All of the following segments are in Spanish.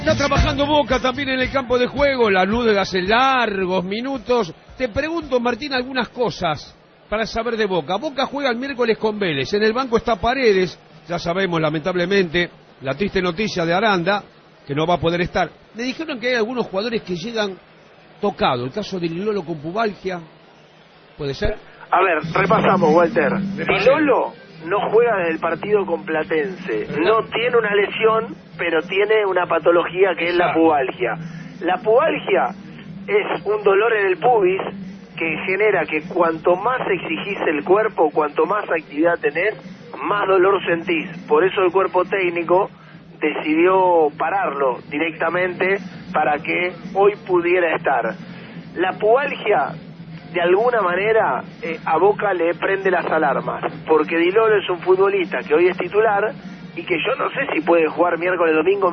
Está trabajando Boca también en el campo de juego, la Lanús hace largos minutos. Te pregunto, Martín, algunas cosas para saber de Boca. Boca juega el miércoles con Vélez, en el banco está Paredes, ya sabemos lamentablemente la triste noticia de Aranda, que no va a poder estar. Me dijeron que hay algunos jugadores que llegan tocados, el caso de Lilolo con pubalgia, ¿puede ser? A ver, repasamos, Walter. Lilolo no juega desde el partido con Platense, no tiene una lesión, pero tiene una patología que es la pubalgia. La pubalgia es un dolor en el pubis que genera que cuanto más exigís el cuerpo, cuanto más actividad tenés, más dolor sentís. Por eso el cuerpo técnico decidió pararlo directamente para que hoy pudiera estar. La pubalgia, de alguna manera, a Boca le prende las alarmas, porque Lilolo es un futbolista que hoy es titular y que yo no sé si puede jugar miércoles, domingo.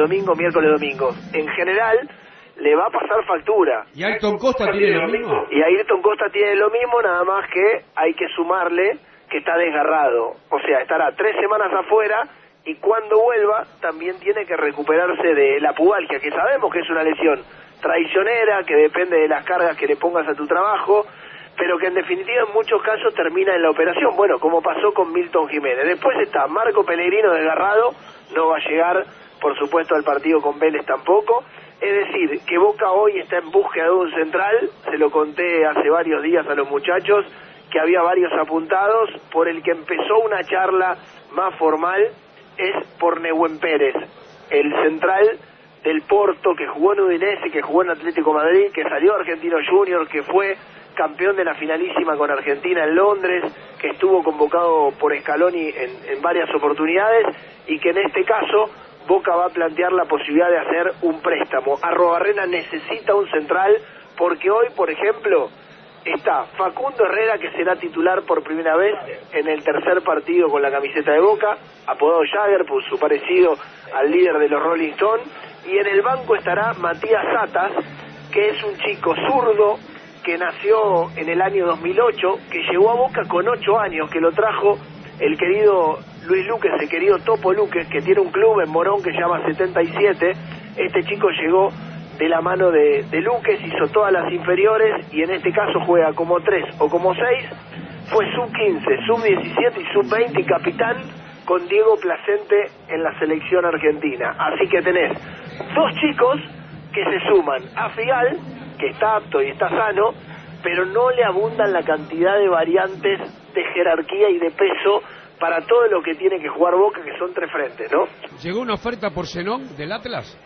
En general, le va a pasar factura. ¿Y Ayrton Costa tiene lo mismo? Y Ayrton Costa tiene lo mismo, nada más que hay que sumarle que está desgarrado. O sea, estará 3 semanas afuera y cuando vuelva también tiene que recuperarse de la pubalgia, que sabemos que es una lesión traicionera, que depende de las cargas que le pongas a tu trabajo, pero que en definitiva en muchos casos termina en la operación, bueno, como pasó con Milton Jiménez. Después está Marco Pellegrino desgarrado, no va a llegar, por supuesto, al partido con Vélez tampoco. Es decir, que Boca hoy está en búsqueda de un central, se lo conté hace varios días a los muchachos, que había varios apuntados, por el que empezó una charla más formal, es por Nehuen Pérez, el central del Porto, que jugó en Udinese, que jugó en Atlético de Madrid, que salió Argentino Junior, que fue campeón de la finalísima con Argentina en Londres, que estuvo convocado por Scaloni en varias oportunidades, y que en este caso Boca va a plantear la posibilidad de hacer un préstamo. Arrobarrena necesita un central, porque hoy, por ejemplo, está Facundo Herrera, que será titular por primera vez en el tercer partido con la camiseta de Boca, apodado Jagger por su parecido al líder de los Rolling Stones, y en el banco estará Matías Satas, que es un chico zurdo que nació en el año 2008, que llegó a Boca con 8 años, que lo trajo el querido Luis Luques, el querido Topo Luques, que tiene un club en Morón que se llama 77. Este chico llegó de la mano de Luques, hizo todas las inferiores y en este caso juega como 3 o como 6, fue sub-15, sub-17 y sub-20 y capitán con Diego Placente en la selección argentina. Así que tenés 2 chicos que se suman a Figal, que está apto y está sano, pero no le abundan la cantidad de variantes de jerarquía y de peso para todo lo que tiene que jugar Boca, que son 3 frentes, ¿no? ¿Llegó una oferta por Zenón del Atlas?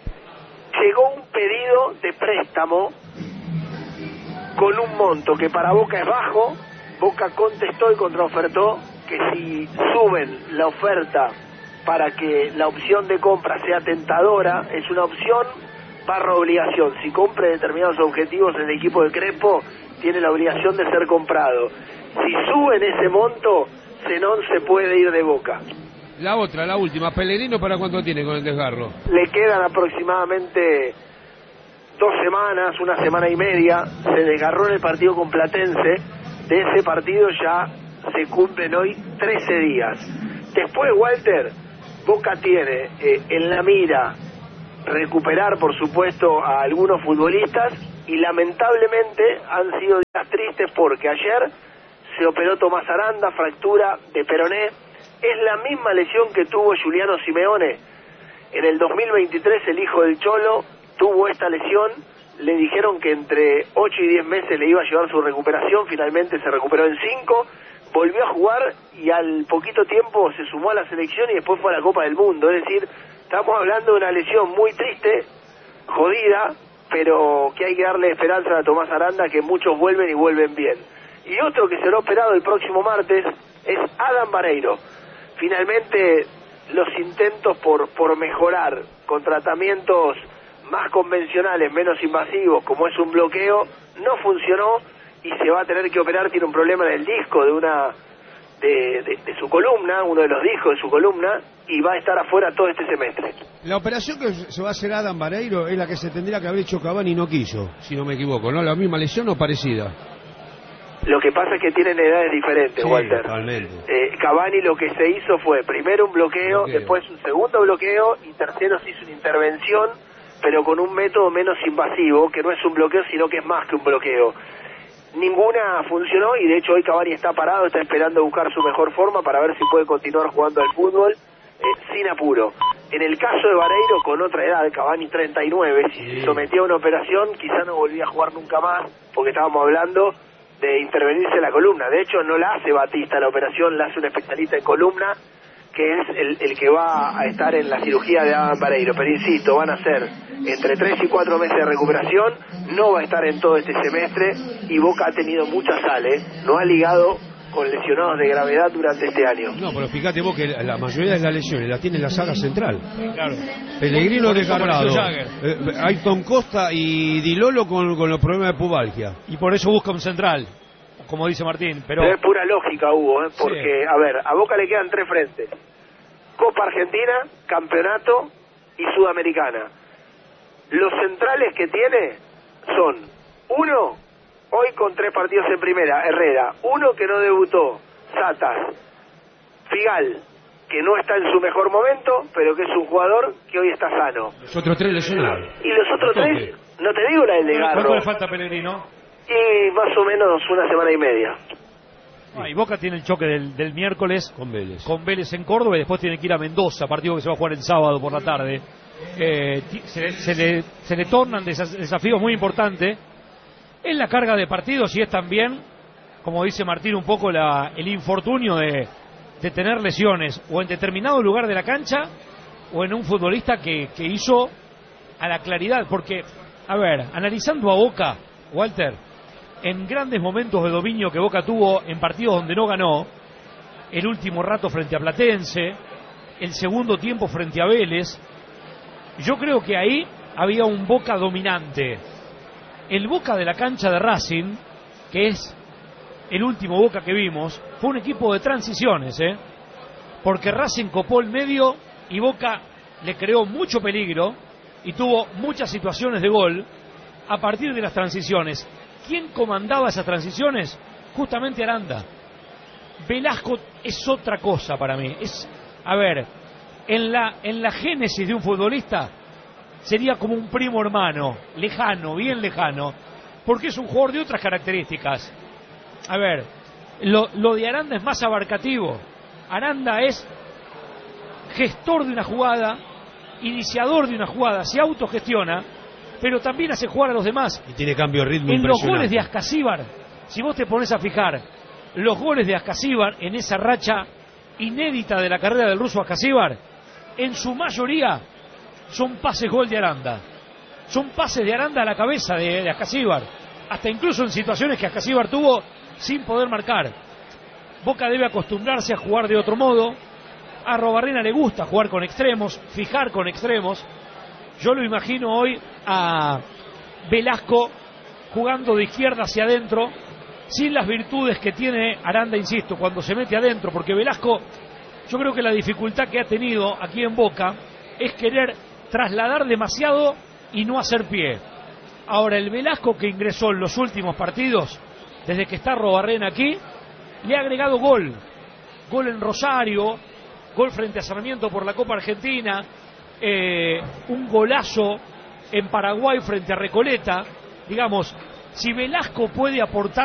Llegó un pedido de préstamo con un monto que para Boca es bajo. Boca contestó y contraofertó que si suben la oferta para que la opción de compra sea tentadora, es una opción barra obligación. Si cumple determinados objetivos el equipo de Crespo, tiene la obligación de ser comprado. Si suben ese monto, Zenón se puede ir de Boca. La otra, la última, Pellegrino, ¿para cuánto tiene con el desgarro? Le quedan aproximadamente 2 semanas, 1 semana y media. Se desgarró en el partido con Platense. De ese partido ya se cumplen hoy 13 días. Después, Walter, Boca tiene en la mira recuperar, por supuesto, a algunos futbolistas, y lamentablemente han sido días tristes porque ayer se operó Tomás Aranda, fractura de peroné. Es la misma lesión que tuvo Giuliano Simeone. En el 2023 el hijo del Cholo tuvo esta lesión, le dijeron que entre 8 y 10 meses le iba a llevar su recuperación, finalmente se recuperó en 5, volvió a jugar y al poquito tiempo se sumó a la selección y después fue a la Copa del Mundo. Es decir, estamos hablando de una lesión muy triste, jodida, pero que hay que darle esperanza a Tomás Aranda, que muchos vuelven y vuelven bien. Y otro que será operado el próximo martes es Adam Vareiro. Finalmente, los intentos por mejorar con tratamientos más convencionales, menos invasivos, como es un bloqueo, no funcionó y se va a tener que operar. Tiene un problema en el disco de su columna, uno de los discos de su columna, y va a estar afuera todo este semestre. La operación que se va a hacer Adam Vareiro es la que se tendría que haber hecho Cavani y no quiso, si no me equivoco, ¿no? ¿La misma lesión o parecida? Lo que pasa es que tienen edades diferentes, sí, Walter. Totalmente. Cavani lo que se hizo fue primero un bloqueo, después un segundo bloqueo y tercero se hizo una intervención pero con un método menos invasivo, que no es un bloqueo, sino que es más que un bloqueo. Ninguna funcionó y de hecho hoy Cavani está parado, está esperando buscar su mejor forma para ver si puede continuar jugando al fútbol sin apuro. En el caso de Vareiro, con otra edad, Cavani 39, si se sometía a una operación quizá no volvía a jugar nunca más, porque estábamos hablando de intervenirse la columna. De hecho no la hace Batista la operación, la hace un especialista en columna, que es el que va a estar en la cirugía de Adán Vareiro. Pero insisto, van a ser entre 3 y 4 meses de recuperación, no va a estar en todo este semestre, y Boca ha tenido mucha sal, no ha ligado con lesionados de gravedad durante este año. No, pero fíjate vos que la mayoría de las lesiones la tiene la saga central. Claro. Pellegrino desgarrado, Ayrton Costa y Di Lolo con los problemas de pubalgia. Y por eso busca un central, como dice Martín. Pero es pura lógica, Hugo, porque, a ver, a Boca le quedan 3 frentes: Copa Argentina, Campeonato y Sudamericana. Los centrales que tiene son, uno, hoy con 3 partidos en primera, Herrera; uno que no debutó, Satas; Figal, que no está en su mejor momento, pero que es un jugador que hoy está sano. Los otros 3 lesionados. Y los otros 3, no te digo la del Desgarro. ¿Cuánto le falta a Pellegrino? Y más o menos una semana y media. Y Boca tiene el choque del miércoles con Vélez en Córdoba, y después tiene que ir a Mendoza, partido que se va a jugar el sábado por la tarde. Se le tornan desafíos muy importantes. Es la carga de partidos y es también, como dice Martín, un poco el infortunio de tener lesiones o en determinado lugar de la cancha o en un futbolista que hizo a la claridad. Porque, a ver, analizando a Boca, Walter, en grandes momentos de dominio que Boca tuvo en partidos donde no ganó, el último rato frente a Platense, el segundo tiempo frente a Vélez, yo creo que ahí había un Boca dominante. El Boca de la cancha de Racing, que es el último Boca que vimos, fue un equipo de transiciones, porque Racing copó el medio y Boca le creó mucho peligro y tuvo muchas situaciones de gol a partir de las transiciones. ¿Quién comandaba esas transiciones? Justamente Aranda. Velasco es otra cosa para mí. A ver, en la génesis de un futbolista sería como un primo hermano, lejano, bien lejano, porque es un jugador de otras características. A ver, lo de Aranda es más abarcativo. Aranda es gestor de una jugada, iniciador de una jugada, se autogestiona, pero también hace jugar a los demás. Y tiene cambio de ritmo en impresionante. Los goles de Ascasíbar, si vos te pones a fijar, los goles de Ascasíbar en esa racha inédita de la carrera del ruso Ascasíbar, en su mayoría son pases gol de Aranda. Son pases de Aranda a la cabeza de Ascasíbar, hasta incluso en situaciones que Ascasíbar tuvo sin poder marcar. Boca debe acostumbrarse a jugar de otro modo. A Arrobarrena le gusta jugar con extremos, fijar con extremos. Yo lo imagino hoy a Velasco jugando de izquierda hacia adentro, sin las virtudes que tiene Aranda, insisto, cuando se mete adentro, porque Velasco, yo creo que la dificultad que ha tenido aquí en Boca es querer trasladar demasiado y no hacer pie. Ahora, el Velasco que ingresó en los últimos partidos, desde que está Arrobarrena aquí, le ha agregado gol en Rosario, gol frente a Sarmiento por la Copa Argentina, un golazo en Paraguay frente a Recoleta. Digamos, si Velasco puede aportar